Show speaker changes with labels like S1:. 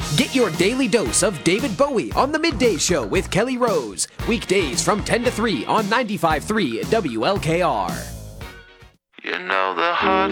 S1: Get your daily dose of David Bowie on The Midday Show with Kelly Rose. Weekdays from 10 to 3 on 95.3 WLKR.
S2: You know the heart